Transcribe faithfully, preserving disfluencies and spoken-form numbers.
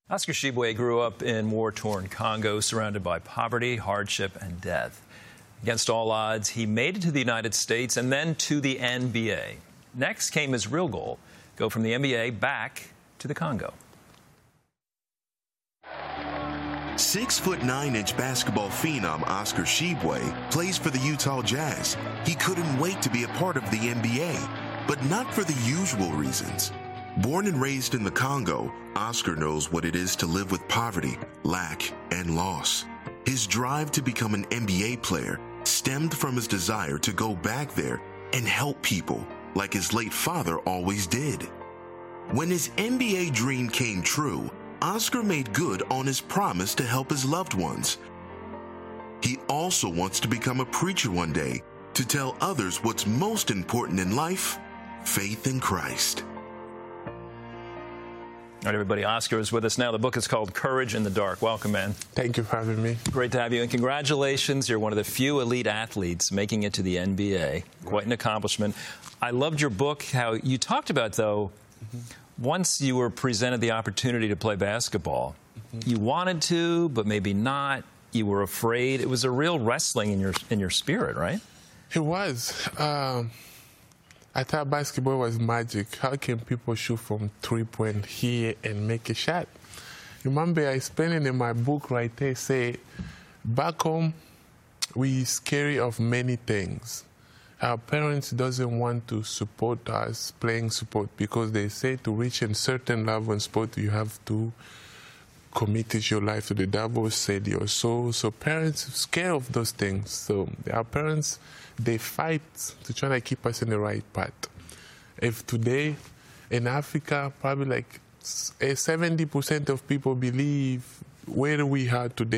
Oscar Tshiebwe grew up in war-torn Congo, surrounded by poverty, hardship, and death. Against all odds, he made it to the United States and then to the N B A. Next came his real goal, go from the N B A back to the Congo. Six foot nine inch basketball phenom Oscar Tshiebwe plays for the Utah Jazz. He couldn't wait to be a part of the N B A, but not for the usual reasons. Born and raised in the Congo, Oscar knows what it is to live with poverty, lack, and loss. His drive to become an N B A player stemmed from his desire to go back there and help people like his late father always did. When his N B A dream came true, Oscar made good on his promise to help his loved ones. He also wants to become a preacher one day to tell others what's most important in life: faith in Christ. All right, everybody, Oscar is with us now. The book is called Courage in the Dark. Welcome, man. Thank you for having me. Great to have you, and congratulations. You're one of the few elite athletes making it to the N B A. Quite an accomplishment. I loved your book, how you talked about, though, mm-hmm. once you were presented the opportunity to play basketball, mm-hmm. you wanted to, but maybe not. You were afraid. It was a real wrestling in your, in your spirit, right? It was. Um... I thought basketball was magic. How can people shoot from three-point here and make a shot? Remember, I explained it in my book right there, say, back home, we scary of many things. Our parents doesn't want to support us playing sport because they say to reach a certain level in sport, you have to commit your life to the devil, sell your soul. So parents scared of those things. So our parents, they fight to try to keep us in the right path. If today in Africa, probably like seventy percent of people believe where we are today